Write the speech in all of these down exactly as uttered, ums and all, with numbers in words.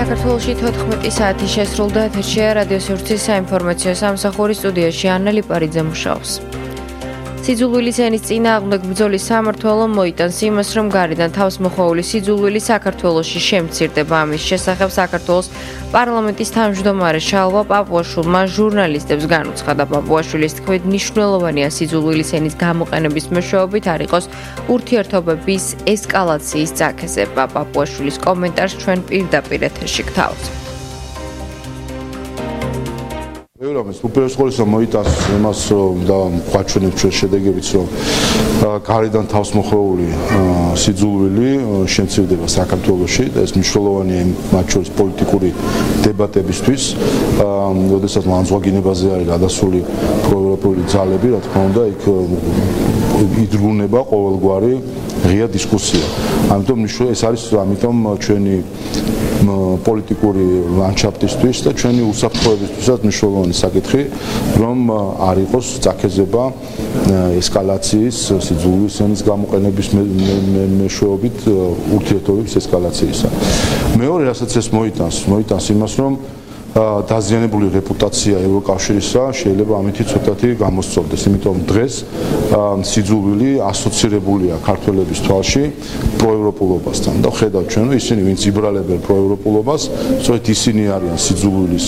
საქართველოში თოთხმეტი საათი შესრულდა, ეთერშია რადიო სივრცის საინფორმაციო სამსახურის სტუდიაში ანა ლიპარიძე მუშაობს. სიძულვილის ენის წინააღმდეგ ბრძოლის სამმართველო მოიტანს იმას, რომ გარედან თავს მოხვეული სიძულვილი საქართველოში შემცირდება. ამის შესახებ საქართველოს პარლამენტის თავმჯდომარე შალვა პაპუაშვილმა ჟურნალისტებს განუცხადა. პაპუაშვილის თქმით, მნიშვნელოვანია სიძულვილის ენის გამოყენების მეშვეობით არ იყოს ურთიერთობების ესკალაციის წაქეზე. პაპუაშვილის კომენტარს ჩვენ პირდაპირ ეთერში გთავაზობთ. ევროპის უპირველეს ყოვლისა მოიტანს იმას და გვაჩვენებს ჩვენ შედეგებიც, რომ გარედან თავს მოხვეული სიძულვილი შემცირდება საქართველოში. ეს მნიშვნელოვანია მათ შორის პოლიტიკური დებატებისთვის, როდესაც ლანძღვაგინებაზე არის გადასული პროევროპული ძალები, რა თქმა უნდა, იქ იძრულნება ყოველგვარი ღია დისკუსია. ამიტომ ეს არის ამიტომ ჩვენი პოლიტიკური ლანდშაფტისთვის და ჩვენი უსაფრთხოებისთვისაც მნიშვნელოვანი საკითხი, რომ არ იყოს წაქეზება ესკალაციის, სიძულვილის ენის გამოყენების მეშვეობით ურთიერთობების ესკალაციისა. მეორე, რასაც ეს მოიტანს, მოიტანს იმას, რომ დაზიანებული რეპუტაცია ევროკავშირისა შეიძლება ამითი ცოტათი გამოსწორდეს, იმიტომ დღეს სიძულვილი ასოცირებულია ქართველების თვალში პროევროპულობასთან და ხედავთ ჩვენ, რომ ისინი ვინც იბრალებენ პროევროპულობას, სწორედ ისინი არიან სიძულვილის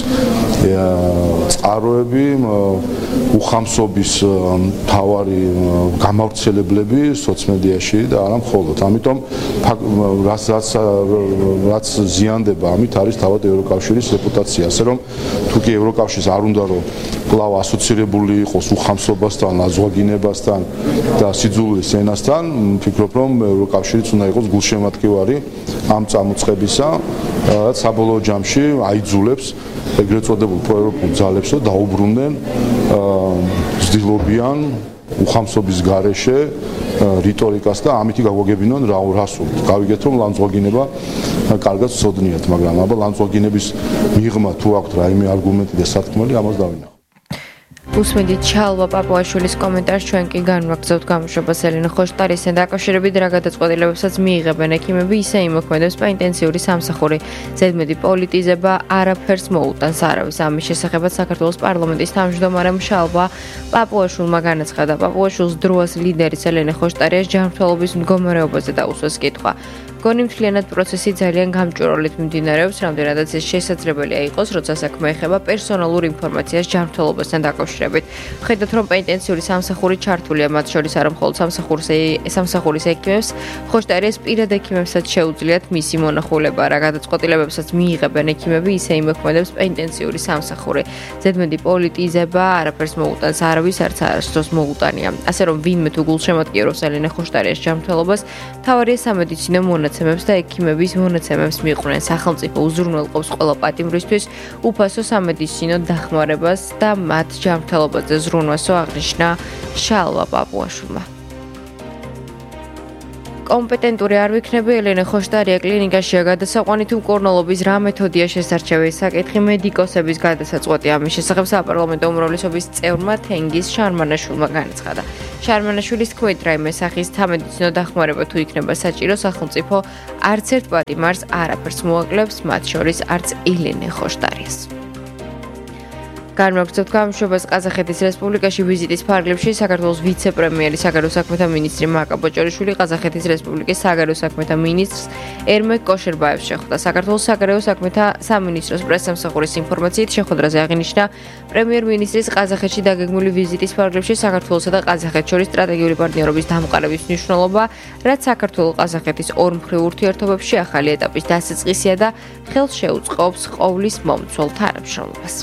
წყაროები, უხამსობის მთავარი გამავრცელებლები სოციმედიაში და არა მხოლოდ. ამიტომ რაც რაც ზიანდება ამით არის თავად ევროკავშირის რეპუტაცია. ასე რომ თუ კი ევროკავშირს არ უნდა რომ კვლავ ასოცირებული იყოს უხამსობასთან, ლანძღვაგინებასთან და სიძულვილის ენასთან, ვფიქრობ რომ ევროკავშირიც უნდა იყოს გულშემატკივარი ამ წამოწყებისა, რაც საბოლოო ჯამში აიძულებს ეგრეთ წოდებულ პროევროპულ ძალებს რომ დაუბრუნდნენ ცდილობიან უხამსობის გარეშე რიტორიკას და ამითი გაგვაგებინონ რასული. გავიგეთ რომ ლანძღვაგინება კარგად ვცოდნიათ, მაგრამ აბა ლანძღვაგინების მიღმა თუ აქვთ რაიმე არგუმენტი და სათქმელი, ამას დავინახავთ. უსმენთ ჩალვა პაპუაშვილის კომენტარს, ჩვენ კი განვაგრძობთ გამოშვებას ელენა ხოშტარისთან დაკავშირებით რა გადაწყვეტილებებსაც მიიღებენ ექიმები, ისე იმოქმედებს პაინტენსიური სამსახური. ზედმეტი პოლიტიზება არაფერს მოუტანს არავის. ამის შესახებაც საქართველოს პარლამენტის თავმჯდომარემ შალვა პაპუაშვილმა განაცხადა. პაპუაშვილს დროას ლიდერის ელენა ხოშტარიას ჯანმრთელობის მდგომარეობაზე დაუსვეს კითხვა. გონი მთლიანად პროცესი ძალიან გამჭვირვალედ მიმდინარეობს, რამდენადაც ეს შესაძლებელია იყოს, როცა საქმე ეხება პერსონალურ ინფორმაციას ჯანმრთელობასთან დაკავშირებით. ხედავთ, რომ პაინტენსიური სამსახური ჩართულია, მათ შორის არა მხოლოდ სამსახურის სამსახურის ექიმებს, ხოშტარიას პირად ექიმებსაც შეუძლიათ მისი მონახულება. რა გადაწყვეტილებებსაც მიიღებენ ექიმები, ისე იმოქმედებს პაინტენსიური სამსახური. ზედმეტი პოლიტიზება არაფერს მოუტანს არავის, არც არასდროს მოუტანია. ასე რომ ვინმე თუ გულშემატკივრობს ელენა ხოშტარიას ჯანმრთელობას, მთავარია სამედიცინო მონაცემებს და ექიმების მონაცემებს მიიყვნენ. სახელმწიფო უზრუნველყოფს ყველა პატიმრისთვის უფასო სამედიცინო დახმარებას და მათ ჯანმრთელობაზე ზრუნვასო აღნიშნა შალვა პაპუაშვილმა. კომპეტენტური არ ვიქნები ელენა ხოშტარია კლინიკაშია გადასაყვანი თუ მკურნალობის რა მეთოდია შესარჩევი საკითხი მედიკოსების გადასაწყვეტი. ამის შესახებ საპარლამენტო უმრავლესობის წევრმა თენგიზ შარმანაშვილმა განაცხადა. შარმანაშვილის თქმით, რაიმე სახის სამედიცინო დახმარება თუ იქნება საჭირო, სახელმწიფო არც ერთ პატიმარს არაფერს მოაკლებს, მათ შორის არც ელენა ხოშტარიას. განვაგრძობთ გამოშვებას ყაზახეთის რესპუბლიკაში ვიზიტის ფარგლებში საქართველოს ვიცე-პრემიერი საგარეო საქმეთა მინისტრი მაკა ბოჭორიშვილი ყაზახეთის რესპუბლიკის საგარეო საქმეთა მინისტრს ერმეკ კოშერბაევს შეხვდა. საქართველოს საგარეო საქმეთა სამინისტროს პრესსამსახურის ინფორმაციით შეხვედრაზე აღინიშნა პრემიერ-მინისტრის ყაზახეთში დაგეგმული ვიზიტის ფარგლებში საქართველოსა და ყაზახეთს შორის სტრატეგიული პარტნიორობის დამყარების მნიშვნელობა, რაც საქართველო-ყაზახეთის ორმხრივ ურთიერთობებში ახალი ეტაპის დასაწყისია და ხელს შეუწყობს ყოვლის მომცველ თანამშრომლობას.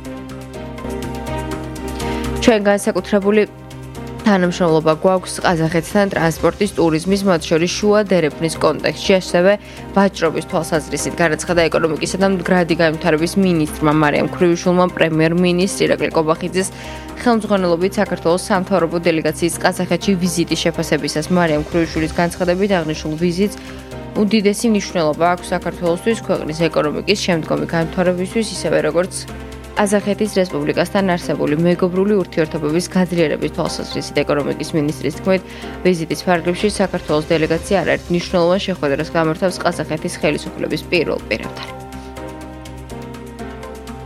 ჩვენ განსაკუთრებული თანამშრომლობა გვაქვს ყაზახეთთან ტრანსპორტის, ტურიზმის, მათ შორის შუა დერეფნის კონტექსტში, ასევე ვაჭრობის თვალსაზრისით, განაცხადა ეკონომიკისა და მდგრადი განვითარების მინისტრმა მარიამ ქრივიშვილმა პრემიერ-მინისტრი ირაკლი კობახიძის ხელმძღვანელობით საქართველოს სამთავრობო დელეგაციის ყაზახეთში ვიზიტის შეფასებისას. მარიამ ქრივიშვილის განცხადებით აღნიშნულ ვიზიტს უდიდესი მნიშვნელობა აქვს საქართველოსთვის, ქვეყნის ეკონომიკის შემდგომი განვითარებისთვის, ისევე როგორც ყაზახეთის რესპუბლიკასთან არსებული მეგობრული ურთიერთობების გაძლიერების თვალსაზრისით. ეკონომიკის მინისტრის თქმით, ვიზიტის ფარგლებში საქართველოს დელეგაცია არაერთ მნიშვნელოვან შეხვედრას გამართავს ყაზახეთის ხელისუფლების პირველ პირებთან.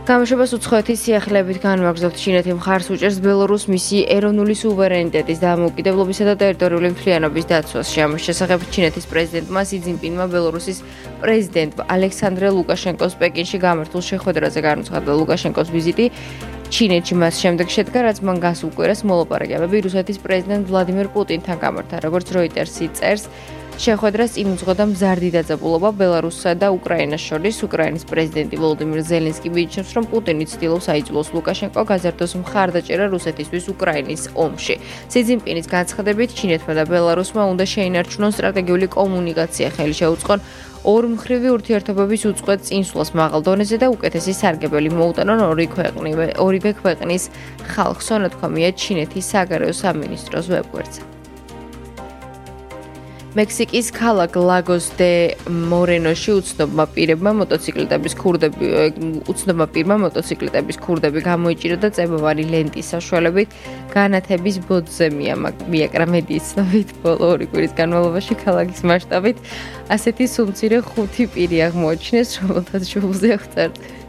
გამოშვებას უცხოეთის სიახლეებით განმაგზავნთ ჩინეთი მხარს უჭერს ბელორუს მისი ეროვნული სუვერენიტეტის დამოუკიდებლობისა და ტერიტორიული მთლიანობის დაცვაში. ამის შესახებ ჩინეთის პრეზიდენტმა სი ძინპინმა ბელორუსის პრეზიდენტ ალექსანდრე ლუკაშენკოს პეკინში გამართულ შეხვედრაზე განუცხადა. ლუკაშენკოს ვიზიტი ჩინეთში მას შემდეგ შედგა, რაც მან გასულ კვირას მოლაპარაკებები რუსეთის პრეზიდენტ ვლადიმერ პუტინთან გამართა. როგორც როიტერსი წერს, შეხვედრას წინ უძღოდა მზარდი დაძაბულობა ბელარუსსა და უკრაინას შორის. უკრაინის პრეზიდენტი ვოლოდიმირ ზელენსკი მიიჩნევს, რომ პუტინი ცდილობს აიძულოს ლუკაშენკო გაზარდოს მხარდაჭერა რუსეთისთვის უკრაინის ომში. სი ძინპინის განცხადებით, ჩინეთმა და ბელარუსმა უნდა შეინარჩუნონ სტრატეგიული კომუნიკაცია, ხელი შეუწყონ ორმხრივი ურთიერთობების უწყვეტ წინსვლას მაღალ დონეზე და უკეთესი სარგებელი მოუტანონ ორივე ქვეყნის ხალხს, თანადგომია ჩინეთის საგარეო სამინისტროს ვებგვერდზე. მექსიკის ქალაქ ლაგოს დე მორენოში უცნობმა პირებმა მოტოციკლეტების ქურდები უცნობმა პირმა მოტოციკლეტების ქურდები გამოიჭირა და წებოვანი ლენტის საშუალებით განათების ბოძზე მიაკრა. მედიის ცნობით, ბოლო ორი კვირის განმავლობაში ქალაქის მასშტაბით ასეთი სულ მცირე ხუთი პირი აღმოაჩინეს, რომელთაც ჟულზე აღწერდა.